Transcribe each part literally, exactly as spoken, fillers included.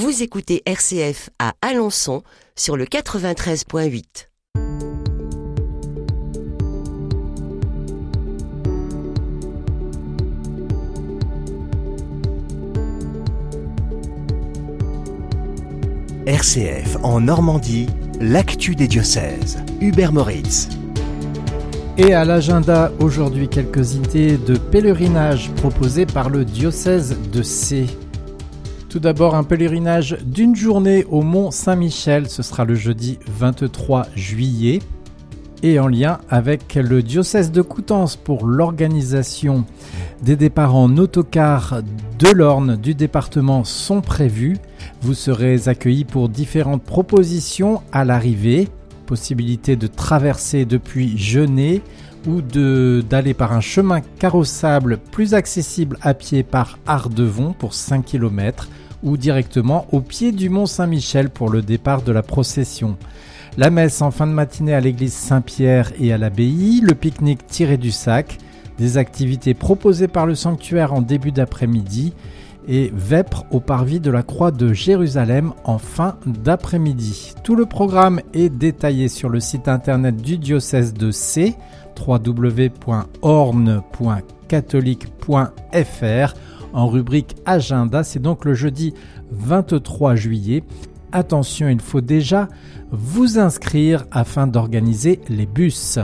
Vous écoutez R C F à Alençon sur le quatre-vingt-treize point huit. R C F en Normandie, l'actu des diocèses. Hubert Moritz. Et à l'agenda, aujourd'hui, quelques idées de pèlerinage proposées par le diocèse de Sées. Tout d'abord, un pèlerinage d'une journée au Mont Saint-Michel, ce sera le jeudi vingt-trois juillet. Et en lien avec le diocèse de Coutances pour l'organisation des départs en autocar de l'Orne du département sont prévus. Vous serez accueillis pour différentes propositions à l'arrivée. Possibilité de traverser depuis Genêt ou de, d'aller par un chemin carrossable plus accessible à pied par Ardevon pour cinq kilomètres ou directement au pied du Mont Saint-Michel pour le départ de la procession. La messe en fin de matinée à l'église Saint-Pierre et à l'abbaye, le pique-nique tiré du sac, des activités proposées par le sanctuaire en début d'après-midi et vêpres au parvis de la Croix de Jérusalem en fin d'après-midi. Tout le programme est détaillé sur le site internet du diocèse de Sées, w w w point orne point catholique point f r, en rubrique Agenda. C'est donc le jeudi vingt-trois juillet. Attention, il faut déjà vous inscrire afin d'organiser les bus.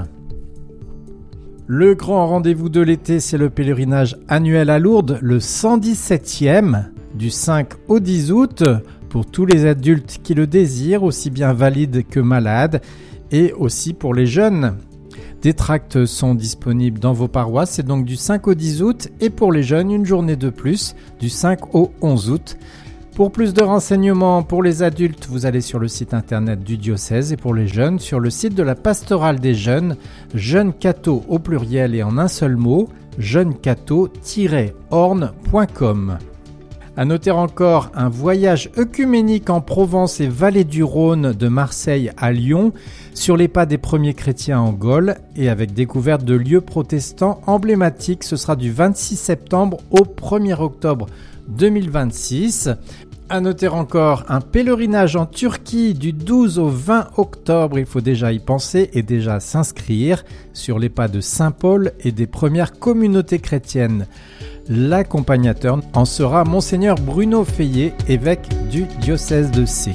Le grand rendez-vous de l'été, c'est le pèlerinage annuel à Lourdes, le cent dix-septième, du cinq au dix août, pour tous les adultes qui le désirent, aussi bien valides que malades, et aussi pour les jeunes. Des tracts sont disponibles dans vos paroisses, c'est donc du cinq au dix août, et pour les jeunes, une journée de plus, du cinq au onze août. Pour plus de renseignements pour les adultes, vous allez sur le site internet du diocèse et pour les jeunes, sur le site de la pastorale des jeunes, jeunes catho au pluriel et en un seul mot, jeunes catho tiret orne point com. À noter encore un voyage œcuménique en Provence et Vallée du Rhône de Marseille à Lyon, sur les pas des premiers chrétiens en Gaule et avec découverte de lieux protestants emblématiques. Ce sera du vingt-six septembre au premier octobre deux mille vingt-six. À noter encore un pèlerinage en Turquie du douze au vingt octobre. Il faut déjà y penser et déjà s'inscrire sur les pas de Saint Paul et des premières communautés chrétiennes. L'accompagnateur en sera Monseigneur Bruno Feillet, évêque du diocèse de Sées.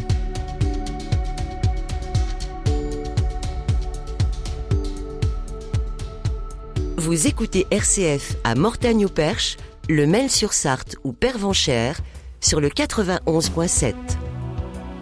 Vous écoutez R C F à Mortagne-au-Perche, le Mail-sur-Sarthe ou Pervenchères sur le quatre-vingt-onze point sept.